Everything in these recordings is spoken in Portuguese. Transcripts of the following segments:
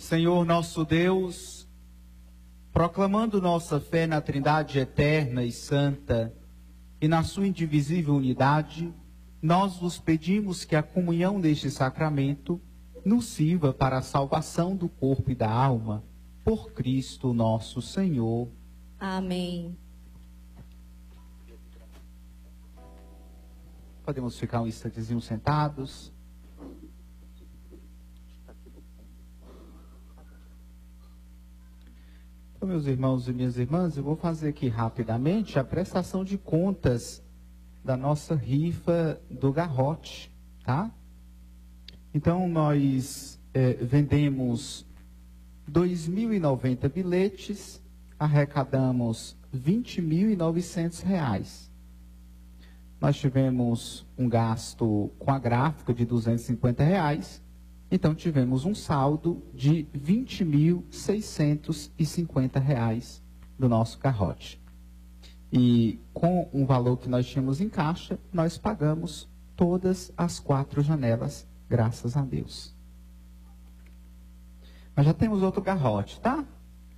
Senhor nosso Deus, proclamando nossa fé na Trindade eterna e santa e na sua indivisível unidade, nós vos pedimos que a comunhão deste sacramento nos sirva para a salvação do corpo e da alma, por Cristo nosso Senhor. Amém. Podemos ficar um instantezinho sentados. Então, meus irmãos e minhas irmãs, eu vou fazer aqui rapidamente a prestação de contas da nossa rifa do garrote, tá? Então, nós vendemos 2.090 bilhetes, arrecadamos R$20.900. Nós tivemos um gasto com a gráfica de R$250, então tivemos um saldo de R$20.650 do nosso garrote. E com um valor que nós tínhamos em caixa, nós pagamos todas as 4 janelas, graças a Deus. Mas já temos outro garrote, tá?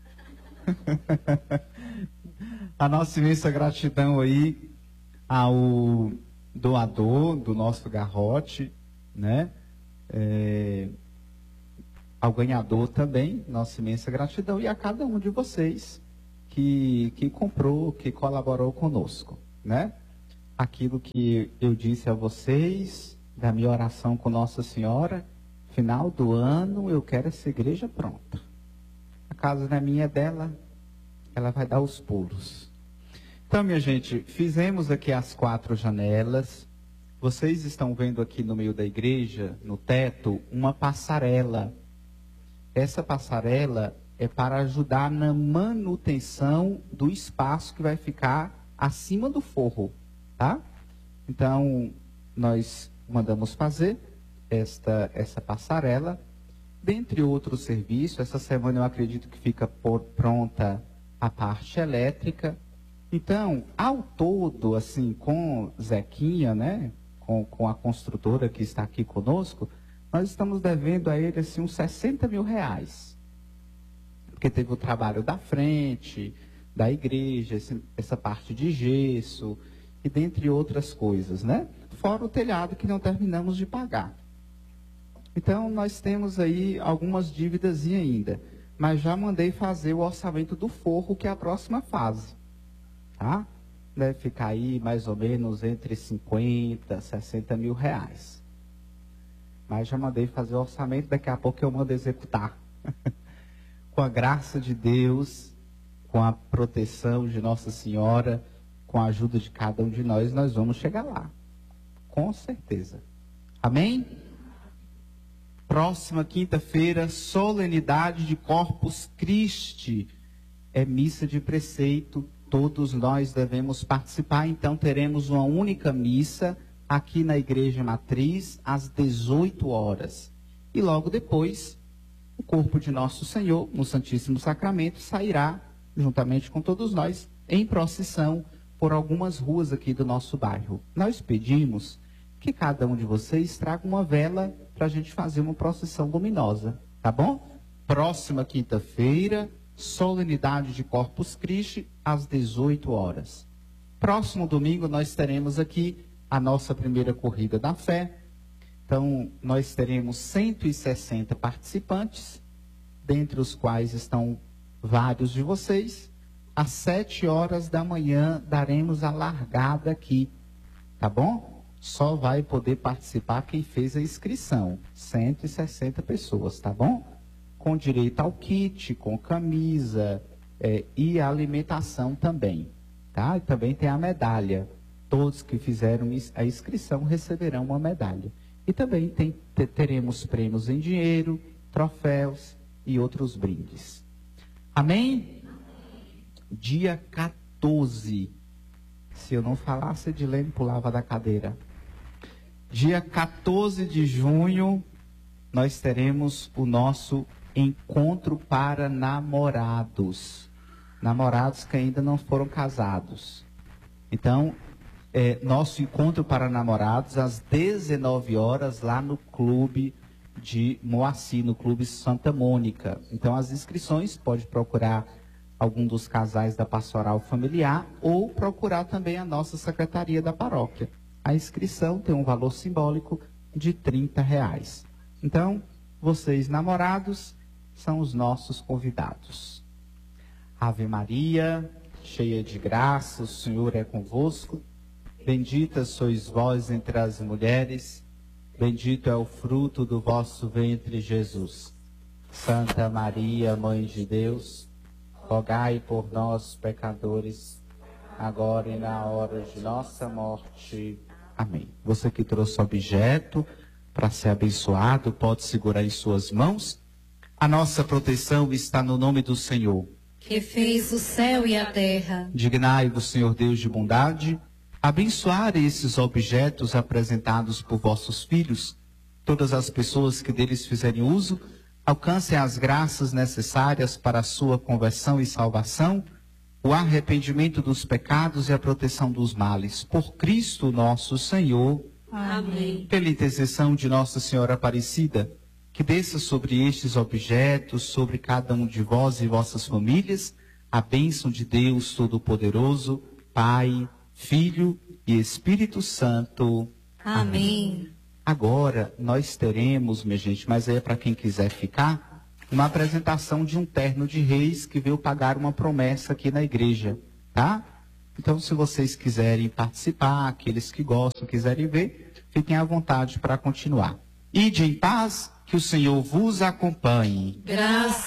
A nossa imensa gratidão aí ao doador do nosso garrote, né? Ao ganhador também, nossa imensa gratidão, e a cada um de vocês que comprou, que colaborou conosco, né? Aquilo que eu disse a vocês, da minha oração com Nossa Senhora, final do ano eu quero essa igreja pronta. A casa não é minha, é dela, ela vai dar os pulos. Então, minha gente, fizemos aqui as 4 janelas. Vocês estão vendo aqui no meio da igreja, no teto, uma passarela. Essa passarela é para ajudar na manutenção do espaço que vai ficar acima do forro, tá? Então, nós mandamos fazer essa passarela. Dentre outros serviços, essa semana eu acredito que fica pronta a parte elétrica. Então, ao todo, assim, com Zequinha, né, com a construtora que está aqui conosco, nós estamos devendo a ele, assim, uns R$60 mil. Porque teve o trabalho da frente, da igreja, essa parte de gesso, e dentre outras coisas, né? Fora o telhado que não terminamos de pagar. Então, nós temos aí algumas dívidas ainda, mas já mandei fazer o orçamento do forro, que é a próxima fase. Tá? Deve ficar aí mais ou menos entre 50 a 60 mil reais. Mas já mandei fazer o orçamento, daqui a pouco eu mando executar. Com a graça de Deus, com a proteção de Nossa Senhora, com a ajuda de cada um de nós, nós vamos chegar lá. Com certeza. Amém? Próxima quinta-feira, solenidade de Corpus Christi. É missa de preceito. Todos nós devemos participar, então teremos uma única missa aqui na Igreja Matriz, às 18 horas. E logo depois, o corpo de Nosso Senhor, no Santíssimo Sacramento, sairá, juntamente com todos nós, em procissão por algumas ruas aqui do nosso bairro. Nós pedimos que cada um de vocês traga uma vela para a gente fazer uma procissão luminosa, tá bom? Próxima quinta-feira, solenidade de Corpus Christi, às 18 horas. Próximo domingo nós teremos aqui a nossa primeira corrida da fé. Então, nós teremos 160 participantes, dentre os quais estão vários de vocês. Às 7 horas da manhã daremos a largada aqui, tá bom? Só vai poder participar quem fez a inscrição, 160 pessoas, tá bom? Com direito ao kit, com camisa e a alimentação também, tá? E também tem a medalha. Todos que fizeram a inscrição receberão uma medalha. E também teremos prêmios em dinheiro, troféus e outros brindes. Amém? Dia 14. Se eu não falasse, Edilene pulava da cadeira. Dia 14 de junho, nós teremos o nosso encontro para namorados. Namorados que ainda não foram casados. Então, nosso encontro para namorados às 19 horas lá no clube de Moacir, no Clube Santa Mônica. Então, as inscrições, pode procurar algum dos casais da Pastoral Familiar ou procurar também a nossa Secretaria da Paróquia. A inscrição tem um valor simbólico de R$30. Então, vocês namorados são os nossos convidados. Ave Maria, cheia de graça, o Senhor é convosco. Bendita sois vós entre as mulheres, bendito é o fruto do vosso ventre, Jesus. Santa Maria, Mãe de Deus, rogai por nós, pecadores, agora e na hora de nossa morte. Amém. Você que trouxe objeto para ser abençoado, pode segurar em suas mãos. A nossa proteção está no nome do Senhor, que fez o céu e a terra. Dignai-vos, Senhor Deus de bondade, abençoar esses objetos apresentados por vossos filhos. Todas as pessoas que deles fizerem uso, alcancem as graças necessárias para a sua conversão e salvação, o arrependimento dos pecados e a proteção dos males. Por Cristo nosso Senhor. Amém. Pela intercessão de Nossa Senhora Aparecida, que desça sobre estes objetos, sobre cada um de vós e vossas famílias, a bênção de Deus Todo-Poderoso, Pai, Filho e Espírito Santo. Amém. Agora nós teremos, minha gente, mas é para quem quiser ficar, uma apresentação de um terno de reis que veio pagar uma promessa aqui na igreja, tá? Então, se vocês quiserem participar, aqueles que gostam, quiserem ver, fiquem à vontade para continuar. Ide em paz, que o Senhor vos acompanhe. Graças